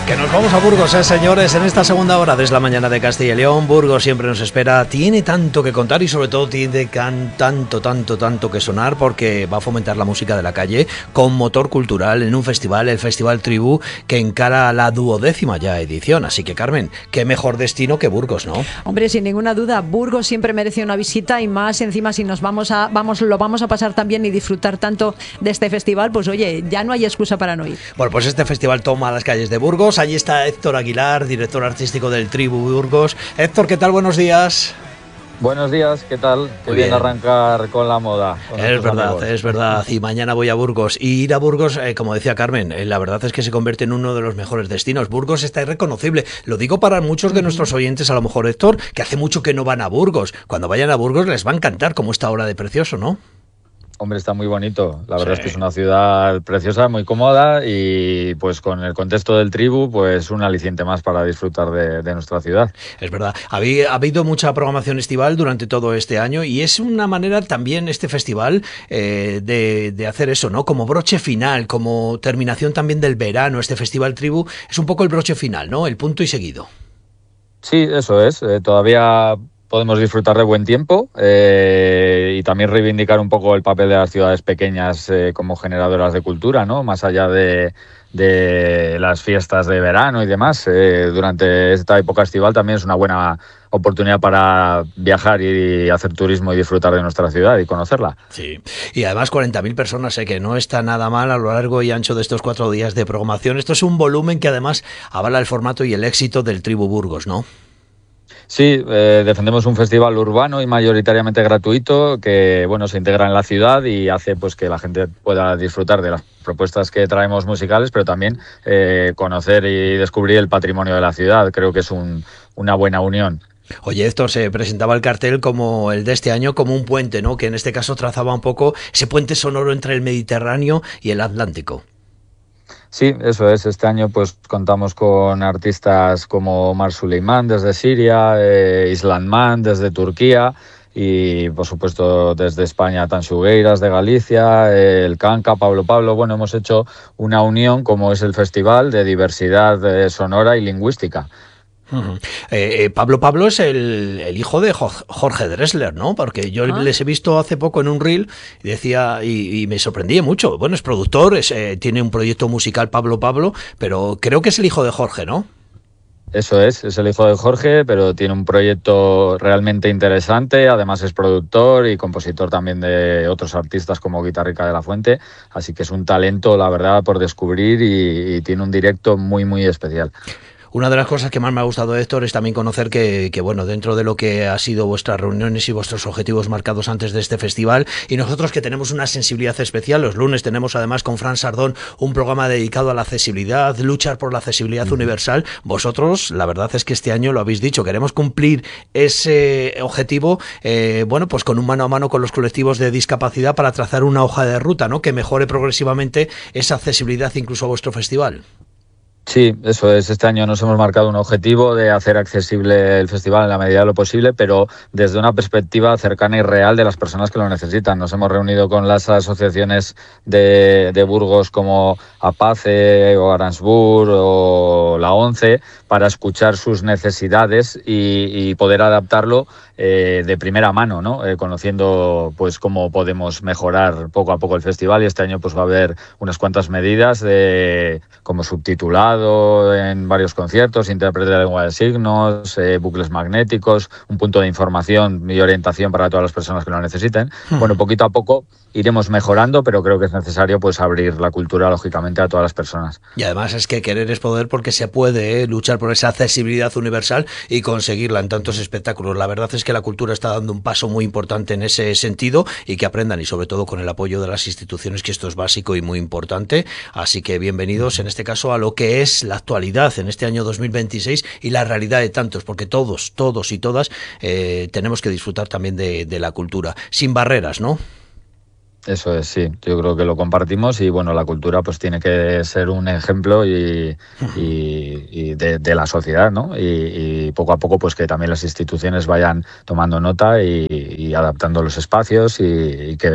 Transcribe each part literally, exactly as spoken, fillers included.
Que nos vamos a Burgos, ¿eh, señores? En esta segunda hora desde la mañana de Castilla y León. Burgos siempre nos espera. Tiene tanto que contar y sobre todo tiene can, tanto, tanto, tanto que sonar, porque va a fomentar la música de la calle con motor cultural en un festival, el Festival Tribu, que encara la duodécima ya edición. Así que, Carmen, qué mejor destino que Burgos, ¿no? Hombre, sin ninguna duda, Burgos siempre merece una visita, y más encima si nos vamos a, vamos, lo vamos a pasar tan bien y disfrutar tanto de este festival, pues oye, ya no hay excusa para no ir. Bueno, pues este festival toma las calles de Burgos. Allí está Héctor Aguilar, director artístico del Tribu Burgos. Héctor, ¿qué tal? Buenos días. Buenos días, ¿qué tal? Qué bien. bien arrancar con la moda. Con es verdad, amigos. es verdad. Y mañana voy a Burgos. Y ir a Burgos, eh, como decía Carmen, eh, la verdad es que se convierte en uno de los mejores destinos. Burgos está irreconocible. Lo digo para muchos de nuestros oyentes, a lo mejor, Héctor, que hace mucho que no van a Burgos. Cuando vayan a Burgos les va a encantar como esta hora de precioso, ¿no? Hombre, está muy bonito. La verdad sí. es que es una ciudad preciosa, muy cómoda, y pues con el contexto del Tribu, pues un aliciente más para disfrutar de, de nuestra ciudad. Es verdad. Ha habido mucha programación estival durante todo este año, y es una manera también este festival eh, de, de hacer eso, ¿no? Como broche final, como terminación también del verano. Este Festival Tribu es un poco el broche final, ¿no? El punto y seguido. Sí, eso es. Eh, todavía podemos disfrutar de buen tiempo eh, y también reivindicar un poco el papel de las ciudades pequeñas eh, como generadoras de cultura, ¿no? Más allá de, de las fiestas de verano y demás. Eh, durante esta época estival también es una buena oportunidad para viajar y hacer turismo y disfrutar de nuestra ciudad y conocerla. Sí, y además cuarenta mil personas, sé eh, que no está nada mal a lo largo y ancho de estos cuatro días de programación. Esto es un volumen que además avala el formato y el éxito del Tribu Burgos, ¿no? Sí, eh, defendemos un festival urbano y mayoritariamente gratuito que, bueno, se integra en la ciudad y hace pues que la gente pueda disfrutar de las propuestas que traemos musicales, pero también eh, conocer y descubrir el patrimonio de la ciudad. Creo que es un, una buena unión. Oye, esto se presentaba el cartel como el de este año como un puente, ¿no? Que en este caso trazaba un poco ese puente sonoro entre el Mediterráneo y el Atlántico. Sí, eso es. Este año pues contamos con artistas como Omar Suleiman desde Siria, eh, Island Man desde Turquía y por supuesto desde España Tansu Gueiras de Galicia, eh, el Kanka, Pablo Pablo. Bueno, hemos hecho una unión como es el festival de diversidad eh, sonora y lingüística. Uh-huh. eh, eh, Pablo Pablo es el, el hijo de Jorge Drexler, ¿no? Porque yo ah. les he visto hace poco en un reel y decía y, y me sorprendía mucho. Bueno, es productor, es, eh, tiene un proyecto musical Pablo Pablo, pero creo que es el hijo de Jorge, ¿no? Eso es, es el hijo de Jorge, pero tiene un proyecto realmente interesante. Además es productor y compositor también de otros artistas como Guitarrica de la Fuente, así que es un talento, la verdad, por descubrir y, y tiene un directo muy, muy especial. Una de las cosas que más me ha gustado, Héctor, es también conocer que, que, bueno, dentro de lo que ha sido vuestras reuniones y vuestros objetivos marcados antes de este festival, y nosotros que tenemos una sensibilidad especial, los lunes tenemos además con Fran Sardón un programa dedicado a la accesibilidad, luchar por la accesibilidad uh-huh. universal. Vosotros, la verdad es que este año lo habéis dicho, queremos cumplir ese objetivo, eh, bueno, pues con un mano a mano con los colectivos de discapacidad para trazar una hoja de ruta, ¿no? Que mejore progresivamente esa accesibilidad incluso a vuestro festival. Sí, eso es. Este año nos hemos marcado un objetivo de hacer accesible el festival en la medida de lo posible, pero desde una perspectiva cercana y real de las personas que lo necesitan. Nos hemos reunido con las asociaciones de, de Burgos como APACE o Aransbur o la ONCE para escuchar sus necesidades y, y poder adaptarlo eh, de primera mano, ¿no? Eh, conociendo pues cómo podemos mejorar poco a poco el festival, y este año pues va a haber unas cuantas medidas de como subtitulado en varios conciertos, intérprete de lengua de signos, eh, bucles magnéticos, un punto de información y orientación para todas las personas que lo necesiten. Hmm. Bueno, poquito a poco iremos mejorando, pero creo que es necesario pues abrir la cultura, lógicamente, a todas las personas. Y además es que querer es poder, porque se puede eh, luchar por esa accesibilidad universal y conseguirla en tantos espectáculos. La verdad es que la cultura está dando un paso muy importante en ese sentido, y que aprendan, y sobre todo con el apoyo de las instituciones, que esto es básico y muy importante. Así que bienvenidos en este caso a lo que es la actualidad en este año dos mil veintiséis y la realidad de tantos, porque todos, todos y todas eh, tenemos que disfrutar también de, de la cultura, sin barreras, ¿no? Eso es, sí. Yo creo que lo compartimos y, bueno, la cultura pues tiene que ser un ejemplo y, y, y de, de la sociedad, ¿no? Y, y poco a poco pues que también las instituciones vayan tomando nota y, y adaptando los espacios y, y que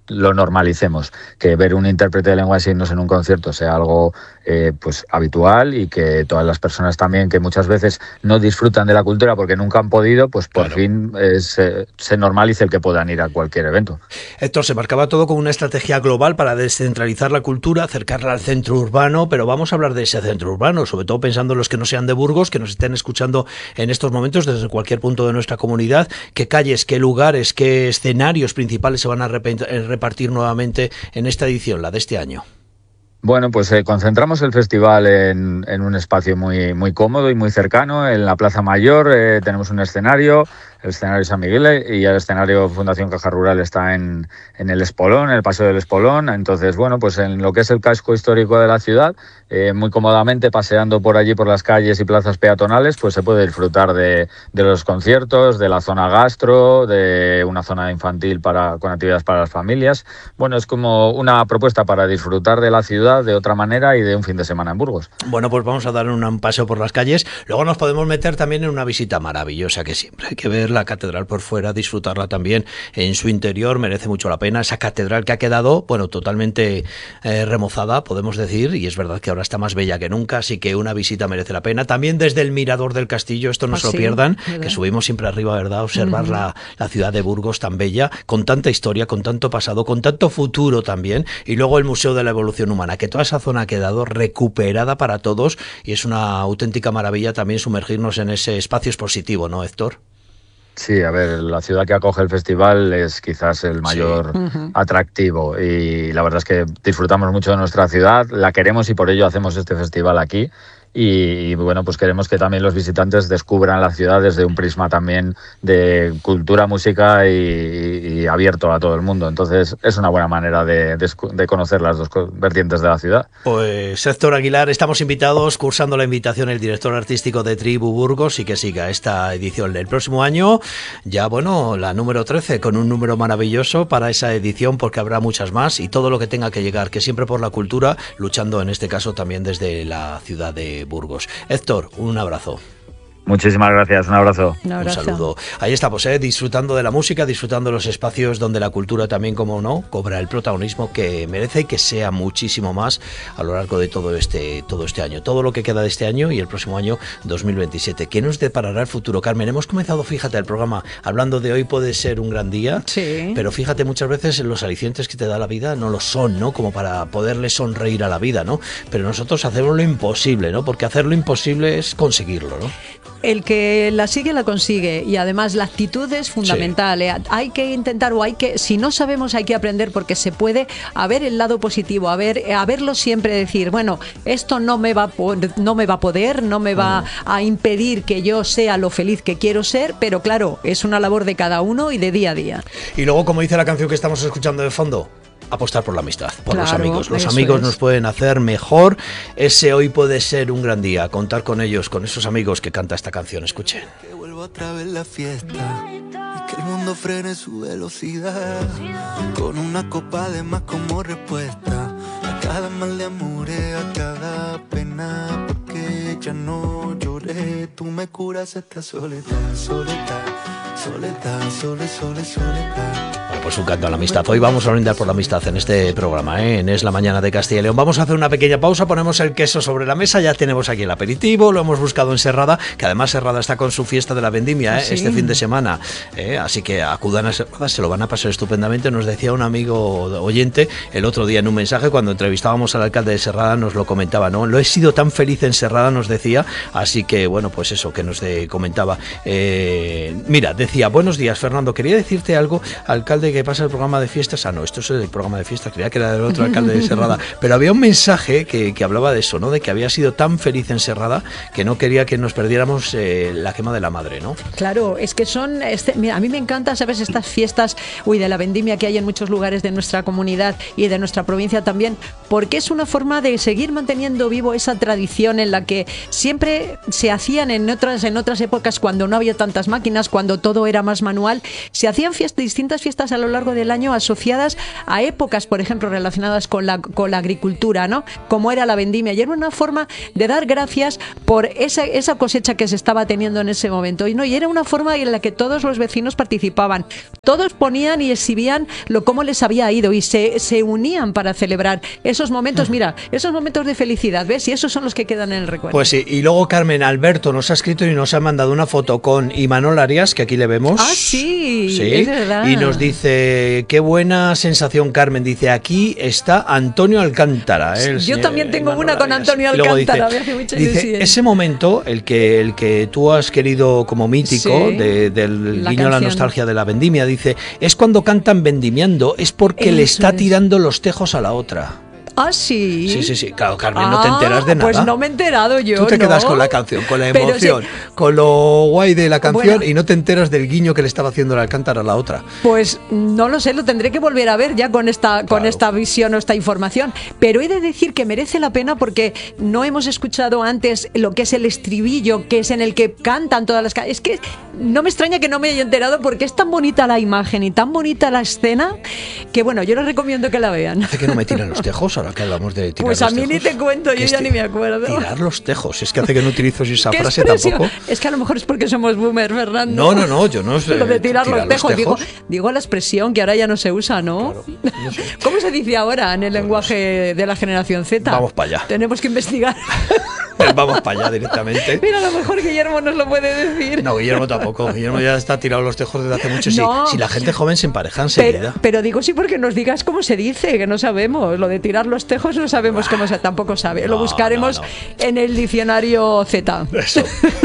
lo normalicemos, que ver un intérprete de lengua de signos en un concierto sea algo eh, pues habitual, y que todas las personas también que muchas veces no disfrutan de la cultura porque nunca han podido, pues por Claro. fin eh, se, se normalice el que puedan ir a cualquier evento. Héctor, se marcaba todo con una estrategia global para descentralizar la cultura, acercarla al centro urbano, pero vamos a hablar de ese centro urbano, sobre todo pensando en los que no sean de Burgos, que nos estén escuchando en estos momentos desde cualquier punto de nuestra comunidad. ¿Qué calles, qué lugares, qué escenarios principales se van a repartir nuevamente en esta edición, la de este año? Bueno, pues eh, concentramos el festival en, en un espacio muy, muy cómodo y muy cercano, en la Plaza Mayor. Eh, tenemos un escenario, el escenario San Miguel, y el escenario Fundación Caja Rural está en, en el Espolón, en el Paseo del Espolón. Entonces, bueno, pues en lo que es el casco histórico de la ciudad, eh, muy cómodamente paseando por allí, por las calles y plazas peatonales, pues se puede disfrutar de, de los conciertos, de la zona gastro, de una zona infantil para, con actividades para las familias. Bueno, es como una propuesta para disfrutar de la ciudad de otra manera y de un fin de semana en Burgos. Bueno, pues vamos a dar un, un paseo por las calles. Luego nos podemos meter también en una visita maravillosa, que siempre hay que ver la catedral por fuera, disfrutarla también en su interior, merece mucho la pena. Esa catedral que ha quedado, bueno, totalmente eh, remozada, podemos decir, y es verdad que ahora está más bella que nunca, así que una visita merece la pena. También desde el mirador del castillo, esto no Ah, se lo sí, pierdan, ¿verdad? que subimos siempre arriba, ¿verdad? Observar Ujú. la, la ciudad de Burgos tan bella, con tanta historia, con tanto pasado, con tanto futuro también, y luego el Museo de la Evolución Humana, que toda esa zona ha quedado recuperada para todos, y es una auténtica maravilla también sumergirnos en ese espacio expositivo, ¿no, Héctor? Sí, a ver, la ciudad que acoge el festival es quizás el mayor Sí. Uh-huh. atractivo, y la verdad es que disfrutamos mucho de nuestra ciudad, la queremos y por ello hacemos este festival aquí. Y, y bueno, pues queremos que también los visitantes descubran la ciudad desde un prisma también de cultura, música y, y abierto a todo el mundo. Entonces es una buena manera de, de, de conocer las dos vertientes de la ciudad. Pues Héctor Aguilar, estamos invitados, cursando la invitación el director artístico de Tribu Burgos, y que siga esta edición del próximo año. Ya, bueno, la número trece, con un número maravilloso para esa edición, porque habrá muchas más, y todo lo que tenga que llegar, que siempre por la cultura, luchando en este caso también desde la ciudad de Burgos. Héctor, un abrazo. Muchísimas gracias, un abrazo. Un abrazo. Un saludo. Ahí estamos, ¿eh? Disfrutando de la música, disfrutando de los espacios donde la cultura también, como no, cobra el protagonismo que merece, y que sea muchísimo más a lo largo de todo este, todo este año. Todo lo que queda de este año y el próximo año dos mil veintisiete. ¿Qué nos deparará el futuro, Carmen? Hemos comenzado, fíjate, el programa hablando de hoy puede ser un gran día, Sí. pero fíjate, muchas veces los alicientes que te da la vida no lo son, ¿no? Como para poderle sonreír a la vida, ¿no? Pero nosotros hacemos lo imposible, ¿no? Porque hacer lo imposible es conseguirlo, ¿no? El que la sigue la consigue, y además la actitud es fundamental. Sí. Hay que intentar, o hay que, si no sabemos, hay que aprender, porque se puede a ver el lado positivo, a ver, a verlo siempre, decir, bueno, esto no me va a, no me va a poder, no me va a impedir que yo sea lo feliz que quiero ser, pero claro, es una labor de cada uno y de día a día. Y luego, como dice la canción que estamos escuchando de fondo, apostar por la amistad, por claro, los amigos. Los eso amigos es. nos pueden hacer mejor. Ese hoy puede ser un gran día. Contar con ellos, con esos amigos que canta esta canción. Escuchen. Que vuelva otra vez la fiesta y que el mundo frene su velocidad, con una copa de más como respuesta a cada mal de amores, a cada pena, porque ya no lloré. Tú me curas esta soledad, soledad, soledad, sole, sole, soledad. Bueno, pues un canto a la amistad. Hoy vamos a brindar por la amistad en este programa, ¿eh? En Es la Mañana de Castilla y León. Vamos a hacer una pequeña pausa, ponemos el queso sobre la mesa, ya tenemos aquí el aperitivo, lo hemos buscado en Serrada, que además Serrada está con su fiesta de la vendimia, ¿eh? Sí. Este fin de semana, ¿eh? Así que acudan a Serrada, se lo van a pasar estupendamente. Nos decía un amigo oyente el otro día en un mensaje, cuando entrevistábamos al alcalde de Serrada, nos lo comentaba, ¿no? Lo he sido tan feliz en Serrada, nos decía, así que bueno, pues eso que nos de, comentaba. Eh, mira, decía, buenos días, Fernando, quería decirte algo, alcalde, que pasa el programa de fiestas. Ah, no, esto es el programa de fiestas, creía que era del otro alcalde de Serrada, pero había un mensaje que, que hablaba de eso, ¿no? De que había sido tan feliz en Serrada que no quería que nos perdiéramos eh, la quema de la madre, ¿no? Claro, es que son, este, mira, a mí me encanta, ¿sabes? Estas fiestas, uy, de la vendimia que hay en muchos lugares de nuestra comunidad y de nuestra provincia también, porque es una forma de seguir manteniendo vivo esa tradición en la que siempre se hacían en otras, en otras épocas, cuando no había tantas máquinas, cuando todo era más manual, se hacían fiestas, distintas fiestas lo largo del año asociadas a épocas, por ejemplo, relacionadas con la, con la agricultura, ¿no? Como era la vendimia. Y era una forma de dar gracias por esa, esa cosecha que se estaba teniendo en ese momento. Y, no, y era una forma en la que todos los vecinos participaban. Todos ponían y exhibían lo cómo les había ido y se, se unían para celebrar esos momentos. Mira, esos momentos de felicidad, ¿ves? Y esos son los que quedan en el recuerdo. Pues sí, y luego Carmen Alberto nos ha escrito y nos ha mandado una foto con Imanol Arias, que aquí le vemos. Ah, sí, sí, es verdad. Y nos dice, qué buena sensación, Carmen. Dice, aquí está Antonio Alcántara. ¿eh? Yo también tengo Imanol una con Arias. Antonio Alcántara, dice, me hace mucha dice, ilusión. ese momento, el que, el que tú has querido como mítico, Sí, de, del la guiño a la canción. nostalgia de la vendimia, dice, es cuando cantan vendimiando, es porque le Eso está es. tirando los tejos a la otra. Ah, sí. Sí, sí, sí. Claro, Carmen, no te enteras de Ah, nada. Pues no me he enterado yo. Tú te ¿no? quedas con la canción, con la Pero emoción, sí. con lo guay de la canción Bueno. y no te enteras del guiño que le estaba haciendo el Alcántara a la otra. Pues no lo sé, lo tendré que volver a ver ya con esta, con Claro. esta visión o esta información. Pero he de decir que merece la pena porque no hemos escuchado antes lo que es el estribillo, que es en el que cantan todas las canciones. Es que no me extraña que no me haya enterado porque es tan bonita la imagen y tan bonita la escena que, bueno, yo les recomiendo que la vean. Hace que no me tiran los tejos, ahora que hablamos de tirar Pues los a mí tejos. ni te cuento, yo ¿Qué es ya ti- ni me acuerdo. Tirar los tejos, es que hace que no utilizo esa ¡Qué frase expresión! tampoco. Es que a lo mejor es porque somos boomers, Fernando. No, no, no, yo no sé. Lo de tirar, los tejos, Digo, tejos. digo la expresión que ahora ya no se usa, ¿no? Claro, no sé. ¿Cómo se dice ahora en el lenguaje de la generación Z? Vamos para allá. Tenemos que investigar. Vamos para allá directamente. Mira, a lo mejor Guillermo nos lo puede decir. No, Guillermo tampoco. Guillermo ya está tirado los tejos desde hace mucho. Sí, No. si la gente joven se empareja Pero, enseguida. pero digo sí porque nos digas cómo se dice, que no sabemos. Lo de tirar los tejos no sabemos cómo se tampoco sabe. Lo No, buscaremos no, en el diccionario Z. Eso.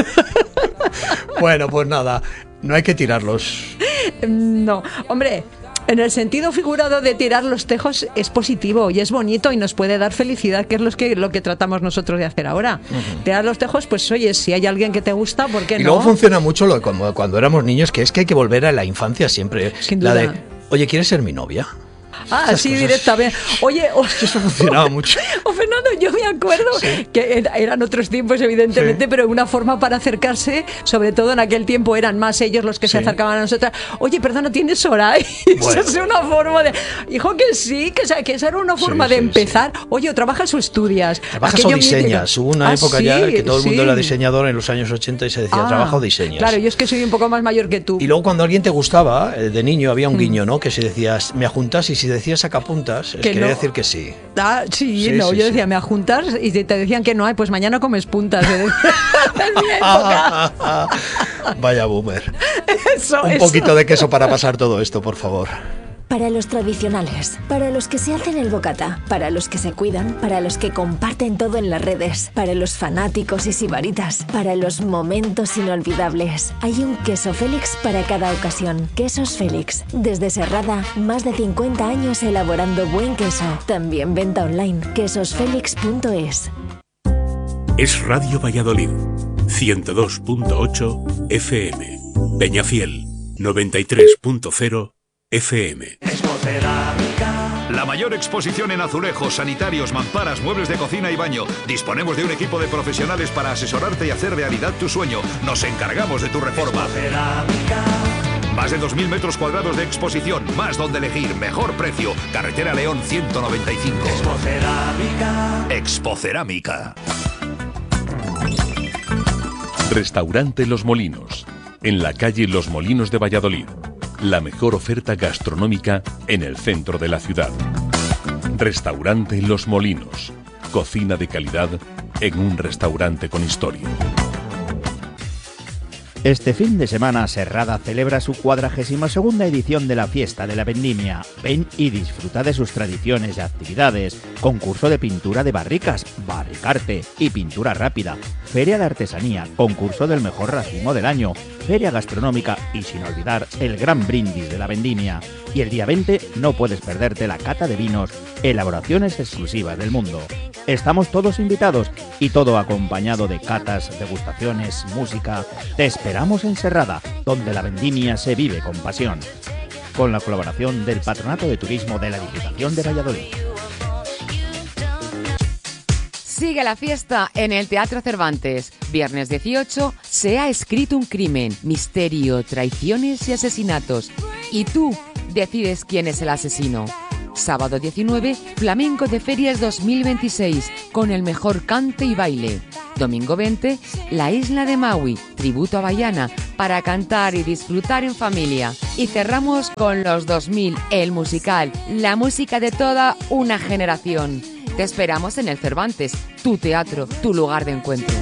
Bueno, pues nada, no hay que tirarlos. No, hombre, en el sentido figurado de tirar los tejos es positivo y es bonito y nos puede dar felicidad, que es lo que, lo que tratamos nosotros de hacer ahora. Uh-huh. Tirar los tejos, pues oye, si hay alguien que te gusta, ¿por qué y no? Y luego funciona mucho lo, como cuando éramos niños, que es que hay que volver a la infancia siempre. Sin la duda. de, oye, ¿quieres ser mi novia? Ah, Esas sí, cosas. directamente. Oye, o, Eso funcionaba mucho. O Fernando, yo me acuerdo Sí. que era- eran otros tiempos, evidentemente, Sí. pero una forma para acercarse, sobre todo en aquel tiempo eran más ellos los que se Sí. acercaban a nosotras. Oye, perdona, ¿tienes hora? Y Bueno. esa es una forma de. Hijo, que sí, que, esa- que esa era una forma Sí, de sí, empezar. Oye, o trabajas o estudias. ¿Trabajas Aquello o diseñas? mítico. Hubo una Ah, época sí, ya que todo el mundo sí. era diseñador en los años ochenta y se decía, Ah, ¿trabaja o diseñas? Claro, yo es que soy un poco más mayor que tú. Y luego cuando alguien te gustaba, eh, de niño, había Mm. un guiño, ¿no? Que si decías, me ajuntas, y si decías sacapuntas, es Que quería no. decir que sí. Ah, sí, Sí, no, sí, yo sí. decía, ¿me ajuntas? Y te te decían que no hay, pues mañana comes puntas. En mi época. Vaya boomer. Eso, Un eso. poquito de queso para pasar todo esto, por favor. Para los tradicionales, para los que se hacen el bocata, para los que se cuidan, para los que comparten todo en las redes, para los fanáticos y sibaritas, para los momentos inolvidables. Hay un queso Félix para cada ocasión. Quesos Félix. Desde Serrada, más de cincuenta años elaborando buen queso. También venta online. quesos félix punto es. Es Radio Valladolid, ciento dos punto ocho F M. Peñafiel, noventa y tres punto cero F M. La mayor exposición en azulejos, sanitarios, mamparas, muebles de cocina y baño. Disponemos de un equipo de profesionales para asesorarte y hacer realidad tu sueño. Nos encargamos de tu reforma. Más de dos mil metros cuadrados de exposición, más donde elegir, mejor precio. Carretera León ciento noventa y cinco. Expocerámica. Restaurante Los Molinos, en la calle Los Molinos de Valladolid. La mejor oferta gastronómica en el centro de la ciudad. Restaurante Los Molinos. Cocina de calidad en un restaurante con historia. Este fin de semana Serrada celebra su cuadragésima segunda edición de la Fiesta de la Vendimia. Ven y disfruta de sus tradiciones y actividades. Concurso de pintura de barricas, barricarte y pintura rápida. Feria de artesanía, concurso del mejor racimo del año. Feria gastronómica y sin olvidar el gran brindis de la Vendimia. Y el día veinte no puedes perderte la cata de vinos, elaboraciones exclusivas del mundo. Estamos todos invitados y todo acompañado de catas, degustaciones, música. Te esperamos en Serrada, donde la vendimia se vive con pasión. Con la colaboración del Patronato de Turismo de la Diputación de Valladolid. Sigue la fiesta en el Teatro Cervantes. Viernes dieciocho, Se ha escrito un crimen, misterio, traiciones y asesinatos. ¿Y tú? decides quién es el asesino. Sábado diecinueve, Flamenco de Ferias dos mil veintiséis, con el mejor cante y baile. Domingo veinte, La Isla de Maui, tributo a Baiana, para cantar y disfrutar en familia. Y cerramos con Los dos mil, el musical, la música de toda una generación. Te esperamos en el Cervantes, tu teatro, tu lugar de encuentro.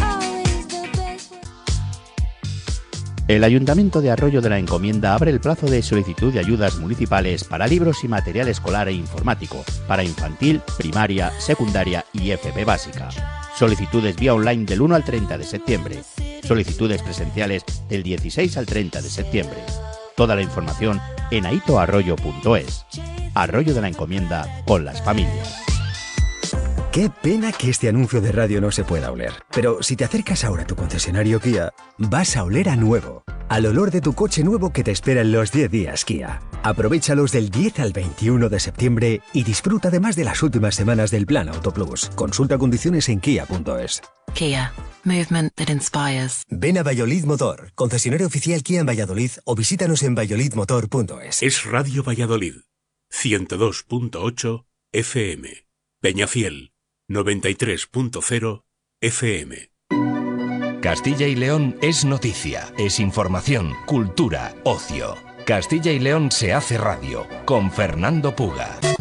El Ayuntamiento de Arroyo de la Encomienda abre el plazo de solicitud de ayudas municipales para libros y material escolar e informático, para infantil, primaria, secundaria y F P básica. Solicitudes vía online del uno al treinta de septiembre. Solicitudes presenciales del dieciséis al treinta de septiembre. Toda la información en aitoarroyo punto es. Arroyo de la Encomienda con las familias. Qué pena que este anuncio de radio no se pueda oler. Pero si te acercas ahora a tu concesionario Kia, vas a oler a nuevo. Al olor de tu coche nuevo que te espera en los diez días Kia. Aprovéchalos del diez al veintiuno de septiembre y disfruta además de las últimas semanas del Plan Auto Plus. Consulta condiciones en kia punto es. Kia. Movement that inspires. Ven a Valladolid Motor, concesionario oficial Kia en Valladolid, o visítanos en valladolid motor punto es. Es Radio Valladolid, ciento dos punto ocho F M. Peñafiel, noventa y tres punto cero F M. Castilla y León es noticia, es información, cultura, ocio. Castilla y León se hace radio, con Fernando Puga.